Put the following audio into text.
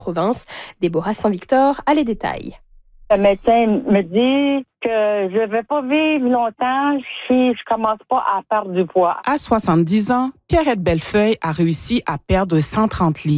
province. Déborah Saint-Victor a les détails. Le médecin me dit que je ne vais pas vivre longtemps si je commence pas à perdre du poids. À 70 ans, Pierrette Bellefeuille a réussi à perdre 130 livres.